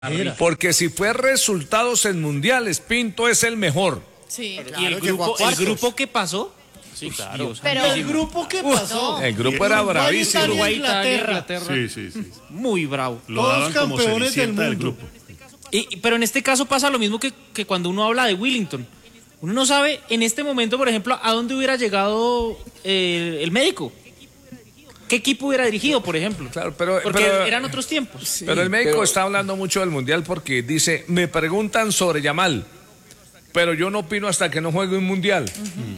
Porque si fue resultados en mundiales, Pinto es el mejor. Sí. Claro, y el grupo que pasó. Sí, claro. Pero ¿El grupo qué pasó? El grupo era bravísimo. Uruguay, Italia, Inglaterra. Sí. Muy bravo. Lo Todos daban como campeones del cenicienta del mundo. grupo. Pero en este caso pasa lo mismo que cuando uno habla de Willington. Uno no sabe en este momento, por ejemplo, a dónde hubiera llegado el médico. ¿Qué equipo hubiera dirigido, por ejemplo? Claro, porque eran otros tiempos. Sí, pero el médico está hablando mucho del mundial porque dice, me preguntan sobre Yamal, pero yo no opino hasta que no juegue un mundial.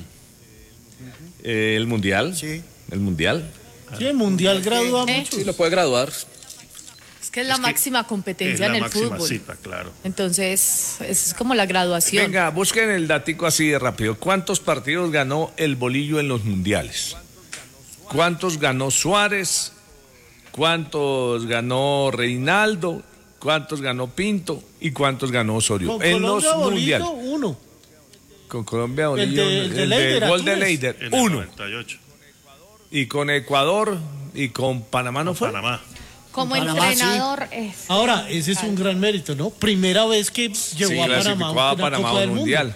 ¿El mundial? Sí. ¿El mundial? Sí, el mundial gradúa mucho. Sí, lo puede graduar. es que es la máxima competencia en el fútbol. Cita, claro. Entonces, es como la graduación. Venga, busquen el datico así de rápido. ¿Cuántos partidos ganó el Bolillo en los mundiales? ¿Cuántos ganó Suárez? ¿Cuántos ganó Reinaldo? ¿Cuántos ganó Pinto? ¿Y cuántos ganó Osorio? Con en Colombia, los mundiales. Bolito, 1. Con Colombia, Bolillo, El de Leider, gol de Túnez. Leider, En el 1. 98. Y con Ecuador y con Panamá no fue. Panamá. Como Panamá, entrenador es. Ahora, ese es un gran mérito, ¿no? Primera vez que Sí, llegó a clasificó Panamá a una Panamá Copa al del Mundo. mundial.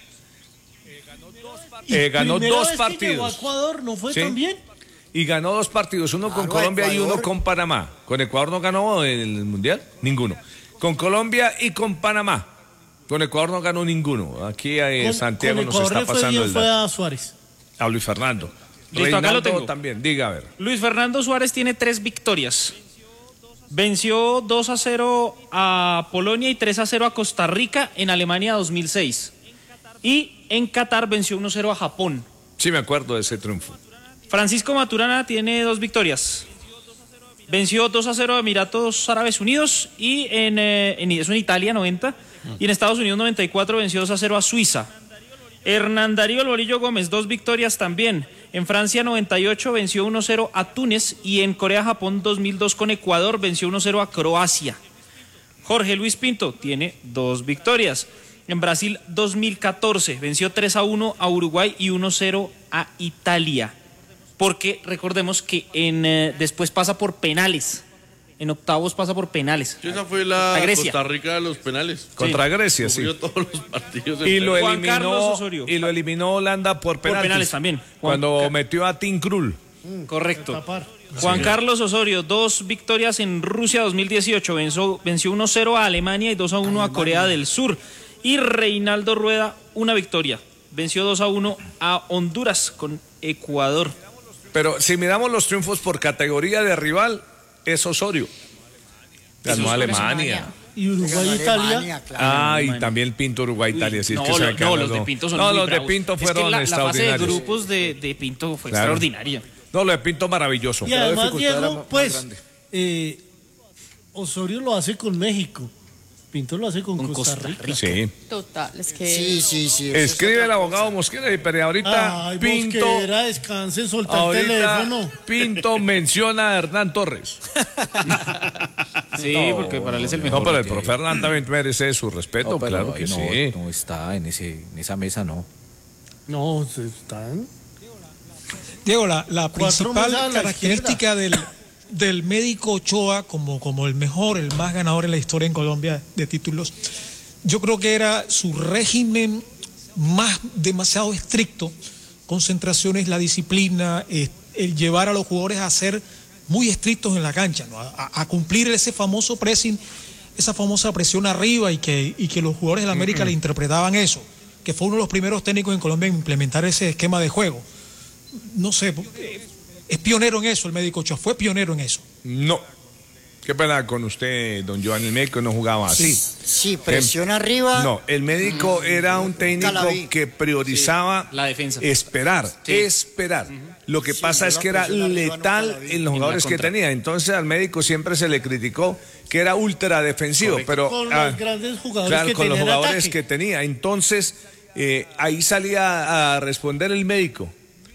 Y ganó primera 2 vez que llegó a partidos. Ecuador, ¿no fue Sí. tan bien? Y ganó 2 partidos, uno con Claro, Colombia y uno Ecuador. con Panamá. Con Ecuador no ganó el mundial, ninguno. Con Colombia y con Panamá. Con Ecuador no ganó ninguno. Aquí Santiago con nos Ecuador está le fue pasando bien, el fue dato. a Suárez. A Luis Fernando. Listo, acá lo tengo. También, diga a ver. Luis Fernando Suárez tiene 3 victorias. Venció 2-0 a Polonia y 3-0 a Costa Rica en Alemania 2006. Y en Qatar venció 1-0 a Japón. Sí, me acuerdo de ese triunfo. Francisco Maturana tiene 2 victorias. Venció 2-0 a Emiratos Árabes Unidos y eso en Italia 90. Y en Estados Unidos 94 venció 2-0 a Suiza. Hernán Darío El Bolillo Gómez, 2 victorias también. En Francia 98 venció 1-0 a Túnez y en Corea-Japón 2002 con Ecuador venció 1-0 a Croacia. Jorge Luis Pinto tiene 2 victorias. En Brasil 2014 venció 3-1 a Uruguay y 1-0 a Italia. Porque recordemos que después pasa por penales. En octavos pasa por penales. Esa fue la A Grecia. Costa Rica de los penales. Contra Grecia, sí. Sufrió todos los partidos. Y lo Juan Carlos eliminó, Osorio. y lo eliminó Holanda por penales. penales también. Cuando metió a Tim Krul. Correcto. Tapar. Juan Carlos Osorio, 2 victorias en Rusia 2018. Venció 1-0 a Alemania y 2-1 a Corea del Sur. Y Reinaldo Rueda, 1 victoria. Venció 2-1 a Honduras con Ecuador. Pero si miramos los triunfos por categoría de rival, es Osorio. Ganó a Alemania. Y Uruguay, Italia. Ah, y también Pinto Uruguay-Italia. Sí, es que saben que los de Pinto son No, muy los de bravos. Pinto Es que fueron la fase de extraordinarios. grupos de Pinto fue Claro. extraordinaria. No, lo de Pinto maravilloso. Y además, dificultad era Diego, más pues, grande. Osorio lo hace con México. Pinto lo hace con Costa Rica. Sí. Total, es que. Sí. Escribe el abogado Mosquera, pero ahorita Ay, Pinto. Mosquera, descanse, solta el Ahorita teléfono. Pinto menciona a Hernán Torres. Sí, porque para él es el mejor. No, pero el profe Hernán también merece su respeto, No, pero claro que no, sí. no está en esa mesa, no. No, se están. Diego, la Cuatro principal mesas a la característica del médico Ochoa como el mejor, el más ganador en la historia en Colombia de títulos, yo creo que era su régimen demasiado estricto, concentraciones, la disciplina, el llevar a los jugadores a ser muy estrictos en la cancha, ¿no? a cumplir ese famoso pressing, esa famosa presión arriba y que los jugadores de la América le interpretaban eso, que fue uno de los primeros técnicos en Colombia en implementar ese esquema de juego. No sé, es pionero en eso el médico Ochoa, fue pionero en eso. No. Qué pena con usted, don Joan. El médico no jugaba así. Sí, presión arriba. No, el médico era un técnico que priorizaba la defensa. esperar. Lo que pasa es que era letal en los jugadores que tenía. Entonces al médico siempre se le criticó que era ultra defensivo. Pero Con los grandes jugadores claro, que con los tenía en jugadores ataque. que tenía. Entonces ahí salía a responder el médico.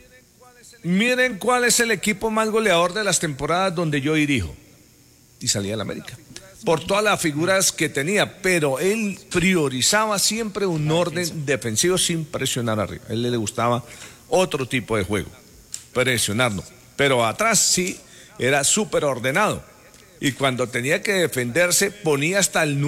Miren cuál es el equipo más goleador de las temporadas donde yo dirijo. Y salía el América. Por todas las figuras que tenía, pero él priorizaba siempre un orden defensivo sin presionar arriba. A él le gustaba otro tipo de juego, presionarlo. Pero atrás sí era súper ordenado. y cuando tenía que defenderse ponía hasta el